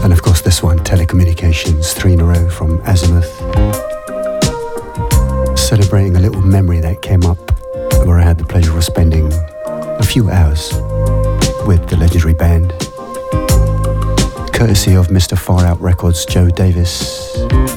And of course this one, Telecommunications, 3 in a row from Azimuth. Celebrating a little memory that came up where I had the pleasure of spending a few hours with the legendary band. Courtesy of Mr. Far Out Records, Joe Davis.